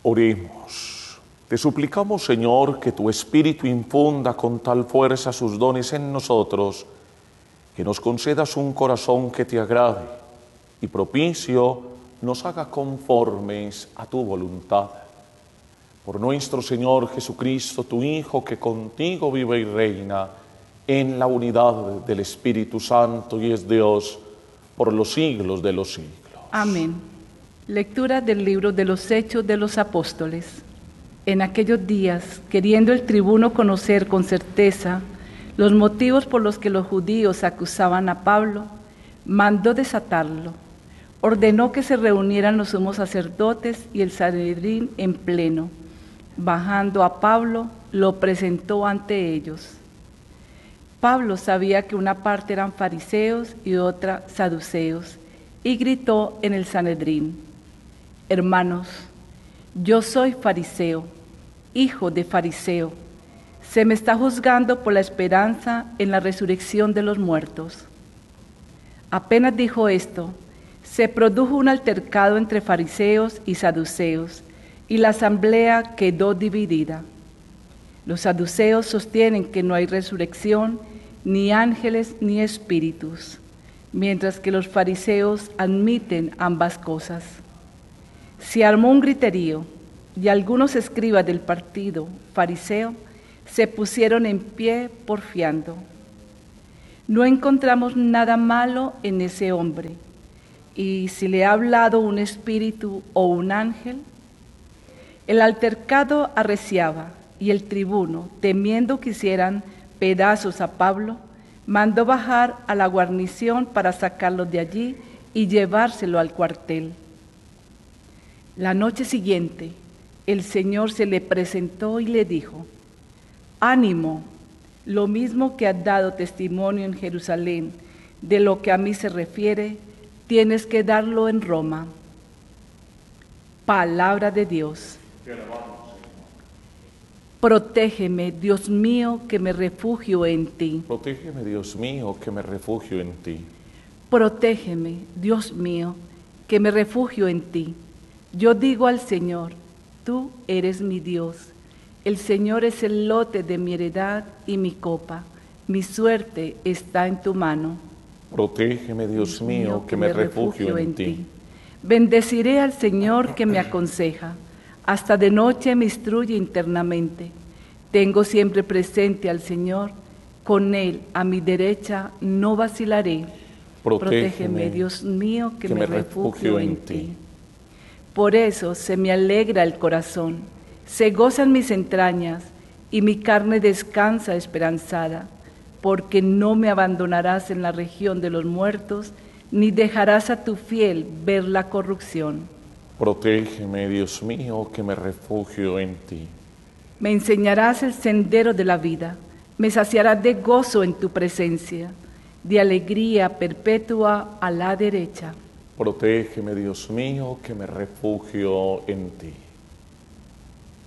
Oremos. Te suplicamos, Señor, que tu Espíritu infunda con tal fuerza sus dones en nosotros, que nos concedas un corazón que te agrade y propicio nos haga conformes a tu voluntad. Por nuestro Señor Jesucristo, tu Hijo, que contigo vive y reina en la unidad del Espíritu Santo y es Dios por los siglos de los siglos. Amén. Lectura del libro de los Hechos de los Apóstoles. En aquellos días, queriendo el tribuno conocer con certeza los motivos por los que los judíos acusaban a Pablo, mandó desatarlo. Ordenó que se reunieran los sumos sacerdotes y el Sanedrín en pleno. Bajando a Pablo, lo presentó ante ellos. Pablo sabía que una parte eran fariseos y otra saduceos, y gritó en el Sanedrín: Hermanos, yo soy fariseo, hijo de fariseo. Se me está juzgando por la esperanza en la resurrección de los muertos. Apenas dijo esto, se produjo un altercado entre fariseos y saduceos, y la asamblea quedó dividida. Los saduceos sostienen que no hay resurrección, ni ángeles ni espíritus, mientras que los fariseos admiten ambas cosas. Se armó un griterío, y algunos escribas del partido fariseo se pusieron en pie porfiando. No encontramos nada malo en ese hombre, y si le ha hablado un espíritu o un ángel. El altercado arreciaba, y el tribuno, temiendo que hicieran pedazos a Pablo, mandó bajar a la guarnición para sacarlo de allí y llevárselo al cuartel. La noche siguiente, el Señor se le presentó y le dijo: Ánimo, lo mismo que has dado testimonio en Jerusalén de lo que a mí se refiere, tienes que darlo en Roma. Palabra de Dios. Protégeme, Dios mío, que me refugio en ti. Protégeme, Dios mío, que me refugio en ti. Protégeme, Dios mío, que me refugio en ti. Yo digo al Señor, tú eres mi Dios. El Señor es el lote de mi heredad y mi copa. Mi suerte está en tu mano. Protégeme, Dios mío, que me refugio en ti. Bendeciré al Señor que me aconseja. Hasta de noche me instruye internamente. Tengo siempre presente al Señor. Con Él a mi derecha no vacilaré. Protégeme, Dios mío, que me refugio en ti. Por eso se me alegra el corazón, se gozan mis entrañas, y mi carne descansa esperanzada, porque no me abandonarás en la región de los muertos, ni dejarás a tu fiel ver la corrupción. Protégeme, Dios mío, que me refugio en ti. Me enseñarás el sendero de la vida, me saciarás de gozo en tu presencia, de alegría perpetua a la derecha. Protégeme, Dios mío, que me refugio en ti.